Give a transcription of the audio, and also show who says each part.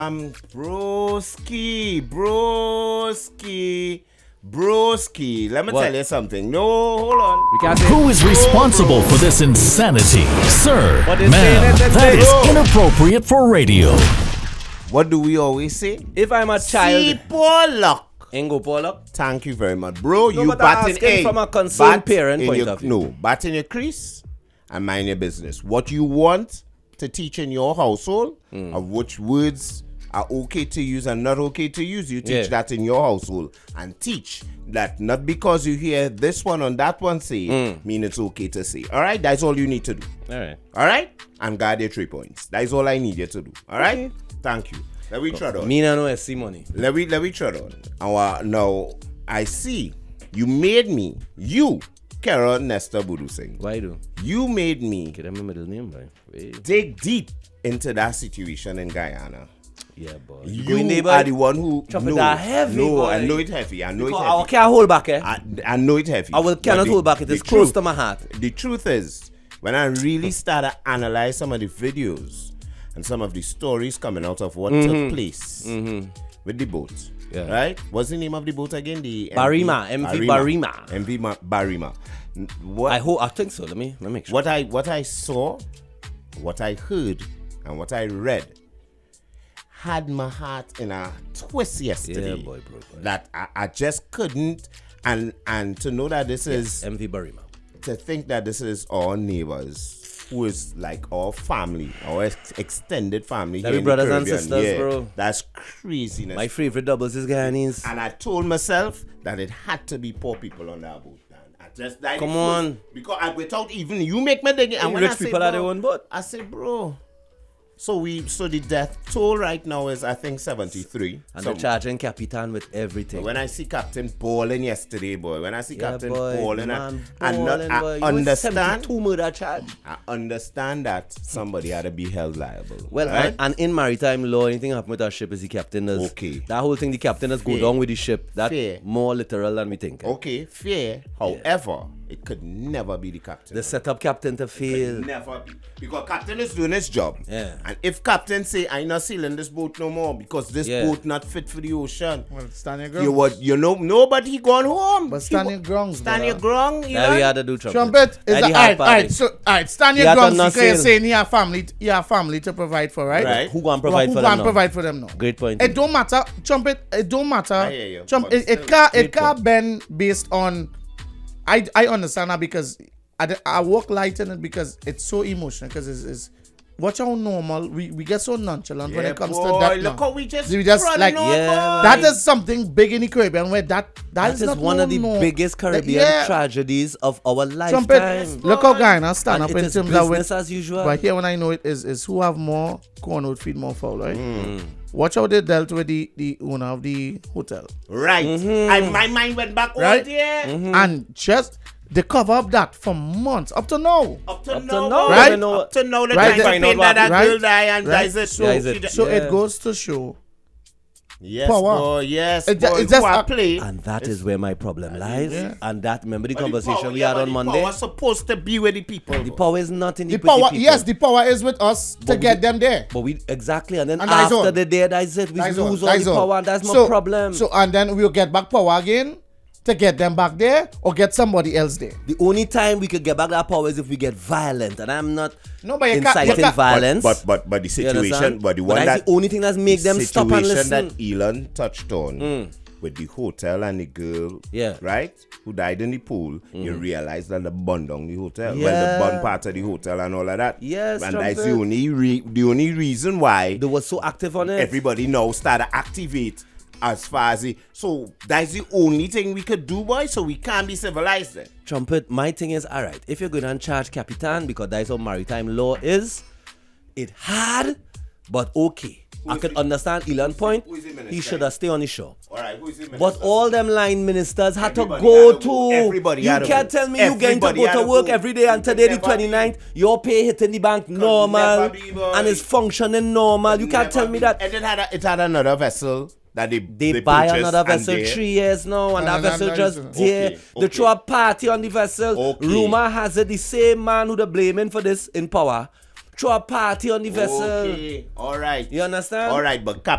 Speaker 1: Broski. Let me tell you something. No, hold on.
Speaker 2: Who is responsible for this insanity? Sir, ma'am, that is inappropriate for radio.
Speaker 1: What do we always say?
Speaker 3: If I'm a child,
Speaker 1: See Pollock.
Speaker 3: Ingo Pollock.
Speaker 1: Thank you very much, bro.
Speaker 3: No,
Speaker 1: you
Speaker 3: but
Speaker 1: batting
Speaker 3: asking from a concerned parent point of view.
Speaker 1: No, bat in your crease and mind your business. What you want to teach in your household, of which words are okay to use and not okay to use, you teach that in your household. And teach that not because you hear this one on that one say, mean it's okay to say. All right? That's all you need to do.
Speaker 3: All right.
Speaker 1: All right? And guard your 3 points. That's all I need you to do. All right?
Speaker 3: Okay.
Speaker 1: Thank you. Let me try on.
Speaker 3: Me no SC money.
Speaker 1: Let me try on. Now, I see you made me, Carol Nestor Budu Singh.
Speaker 3: Why do?
Speaker 1: You made me
Speaker 3: Get him a middle name, boy.
Speaker 1: dig deep into that situation in Guyana.
Speaker 3: Yeah, boy.
Speaker 1: You are the one who
Speaker 3: Trumpet that heavy, boy.
Speaker 1: I know it heavy. I know it heavy.
Speaker 3: I can't hold back,
Speaker 1: I know it heavy.
Speaker 3: I cannot hold back. It is close to my heart.
Speaker 1: The truth is, when I really started analyze some of the videos and some of the stories coming out of what took place with the boat, right? What's the name of the boat again? The
Speaker 3: Barima, MV Barima.
Speaker 1: MV Barima.
Speaker 3: I think so. Let me make sure.
Speaker 1: What I saw, what I heard, and what I read had my heart in a twist yesterday.
Speaker 3: Yeah, boy.
Speaker 1: That I just couldn't, and to know that this is
Speaker 3: MV Barima.
Speaker 1: To think that this is our neighbors, who is like our family, our extended family.
Speaker 3: That we brothers and sisters, bro.
Speaker 1: That's craziness.
Speaker 3: My favorite doubles is Guyanese.
Speaker 1: And I told myself that it had to be poor people on that boat.
Speaker 3: Come on.
Speaker 1: Because without even you make me dig it. And when
Speaker 3: rich people are the one boat.
Speaker 1: I say, bro. So the death toll right now is I think 73.
Speaker 3: And they're charging Capitan with everything.
Speaker 1: When I see Captain balling yesterday, boy. When I see Captain balling, I understand.
Speaker 3: 72 murder charge.
Speaker 1: I understand that somebody had to be held liable.
Speaker 3: Well,
Speaker 1: right?
Speaker 3: and in maritime law, anything happen with our ship is the captain does.
Speaker 1: Okay.
Speaker 3: That whole thing, the captain does go down with the ship. That's more literal than we think.
Speaker 1: Okay, fair. However, it could never be the captain.
Speaker 3: The setup captain to fail.
Speaker 1: Never be. Because captain is doing his job.
Speaker 3: Yeah.
Speaker 1: And if captain say, I'm not sailing this boat no more because this boat not fit for the ocean.
Speaker 4: Well, stand your ground.
Speaker 1: Nobody gone home.
Speaker 4: But stand your ground.
Speaker 1: Stand your ground.
Speaker 3: That we had to do trumpet.
Speaker 4: Trumpet is alright, stand your ground because you're saying you have family to provide for, right?
Speaker 1: Right.
Speaker 3: Who gonna provide for them now?
Speaker 4: Provide for them now?
Speaker 3: Great point.
Speaker 4: It don't matter, Trumpet, it don't matter.
Speaker 1: I hear you,
Speaker 4: Trumpet, it can't bend based on I understand that because I walk light in it because it's so emotional because it's watch how normal we get so nonchalant when it comes to that.
Speaker 1: Look how we just
Speaker 4: like that
Speaker 3: boy.
Speaker 4: is something big in the Caribbean where that is not
Speaker 3: one of the biggest Caribbean tragedies of our lifetime.
Speaker 4: Trumpet, look how Guyana stand
Speaker 3: and
Speaker 4: up in
Speaker 3: terms
Speaker 4: of
Speaker 3: business as usual.
Speaker 4: But here when I know it is who have more corn would feed more fowl, right? Watch how they dealt with the owner of the hotel.
Speaker 1: Right. My mind went back
Speaker 4: right?
Speaker 1: all there.
Speaker 4: And just they cover up that for months up to now.
Speaker 1: Up to now,
Speaker 4: right?
Speaker 1: Up to now, the
Speaker 4: right?
Speaker 1: time that girl die and dies it.
Speaker 4: So it goes to show.
Speaker 1: Yes,
Speaker 4: power.
Speaker 1: Boy, yes,
Speaker 4: It
Speaker 1: boy,
Speaker 4: just
Speaker 1: I play.
Speaker 3: And that is where my problem lies.
Speaker 4: Yeah.
Speaker 3: And that, remember the
Speaker 1: But
Speaker 3: conversation
Speaker 1: power,
Speaker 3: we had on
Speaker 1: the
Speaker 3: Monday?
Speaker 1: power supposed to be with the people.
Speaker 3: The power is not in the
Speaker 4: power.
Speaker 3: people.
Speaker 4: Yes, the power is with us to get them there.
Speaker 3: But we exactly, and then
Speaker 4: And
Speaker 3: after the day, that's it. We lose all the power, and that's my problem.
Speaker 4: So and then we'll get back power again to get them back there or get somebody else there.
Speaker 3: The only time we could get back that power is if we get violent, and I'm not
Speaker 4: but you
Speaker 3: inciting
Speaker 4: can't,
Speaker 3: violence.
Speaker 1: But the situation, but the one
Speaker 3: that's the only thing that's make them stop and listen.
Speaker 1: That Elon touched on with the hotel and the girl, right, who died in the pool, you realize that the bun down the hotel, well, the bun part of the hotel and all of that.
Speaker 3: Yes,
Speaker 1: and that's the only reason why
Speaker 3: they were so active on it.
Speaker 1: Everybody now started to activate. As far as so that's the only thing we could do, boy. So we can't be civilized then.
Speaker 3: Trumpet, my thing is, all right, if you're going to charge Capitan, because that's how maritime law is, it hard, but okay. I could understand Elon point. He should have stayed on the show.
Speaker 1: All right, who is the minister?
Speaker 3: But all them line ministers had to go to.
Speaker 1: Everybody
Speaker 3: you can't tell me you getting to go to work every day and today the 29th, your pay hitting the bank normal and it's functioning normal. You can't tell me that.
Speaker 1: And it had another vessel. That they
Speaker 3: buy another vessel 3 years now, and that vessel just there. They throw a party on the vessel. Rumor has it the same man who they blaming for this in power throw a party on the vessel.
Speaker 1: Okay, all right.
Speaker 3: You understand?
Speaker 1: All right, but